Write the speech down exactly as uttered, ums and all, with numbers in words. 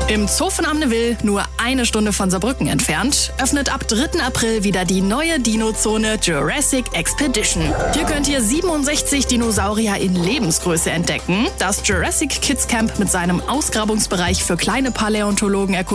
Im Zoo von Amneville, nur eine Stunde von Saarbrücken entfernt, öffnet ab dritten April wieder die neue Dino-Zone Jurassic Expedition. Hier könnt ihr siebenundsechzig Dinosaurier in Lebensgröße entdecken, das Jurassic Kids Camp mit seinem Ausgrabungsbereich für kleine Paläontologen erkunden